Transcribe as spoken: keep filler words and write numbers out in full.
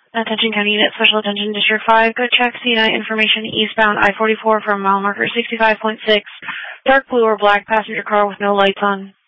Attention County Unit, Special Attention District five, go check C nine information eastbound I forty-four from mile marker sixty-five point six, dark blue or black passenger car with no lights on.